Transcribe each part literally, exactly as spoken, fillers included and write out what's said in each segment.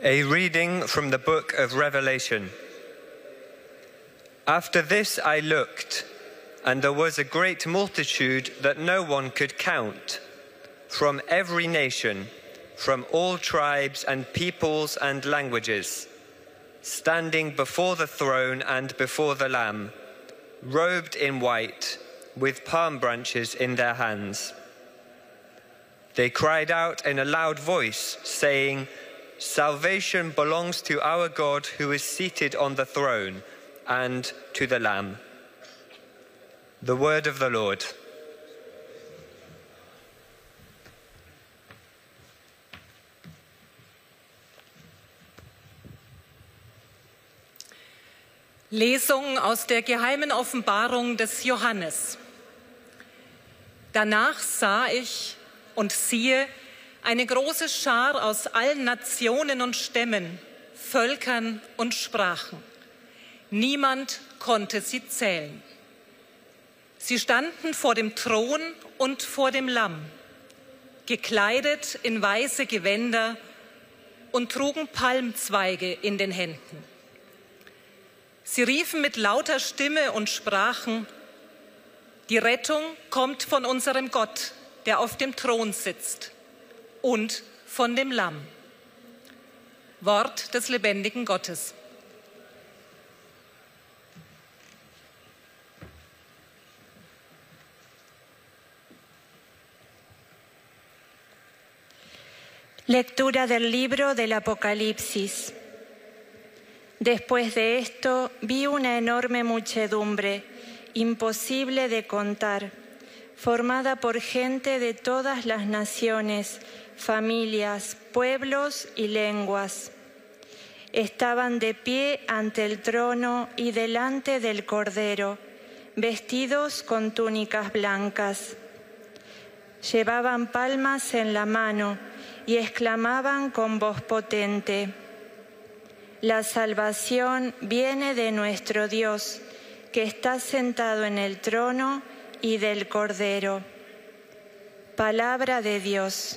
A reading from the book of Revelation. After this I looked, and there was a great multitude that no one could count, from every nation, from all tribes and peoples and languages, standing before the throne and before the Lamb, robed in white, with palm branches in their hands. They cried out in a loud voice, saying, "Salvation belongs to our God who is seated on the throne and to the Lamb." The word of the Lord. Lesung aus der geheimen Offenbarung des Johannes. Danach sah ich und siehe eine große Schar aus allen Nationen und Stämmen, Völkern und Sprachen. Niemand konnte sie zählen. Sie standen vor dem Thron und vor dem Lamm, gekleidet in weiße Gewänder und trugen Palmzweige in den Händen. Sie riefen mit lauter Stimme und sprachen: Die Rettung kommt von unserem Gott, der auf dem Thron sitzt, und von dem Lamm. Wort des lebendigen Gottes. Lectura del libro del Apocalipsis. Después de esto vi una enorme muchedumbre, imposible de contar, formada por gente de todas las naciones, familias, pueblos y lenguas. Estaban de pie ante el trono y delante del Cordero, vestidos con túnicas blancas. Llevaban palmas en la mano y exclamaban con voz potente: La salvación viene de nuestro Dios, que está sentado en el trono y del Cordero. Palabra de Dios.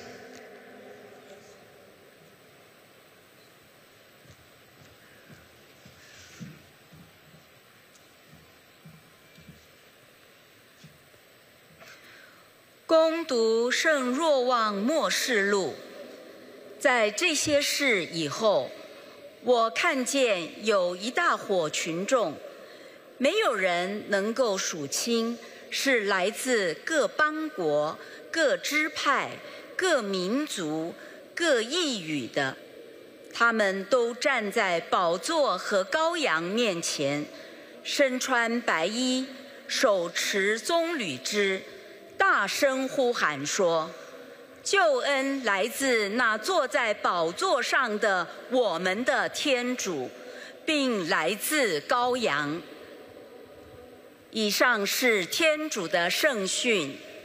恭读圣若望默示录。在这些事以后，我看见有一大伙群众，没有人能够数清，是来自各邦国、各支派、各民族、各异语的。他们都站在宝座和羔羊面前，身穿白衣，手持棕榈枝，大声呼喊说：救恩来自那坐在宝座上的我们的天主，并来自羔羊。以上是天主的圣训。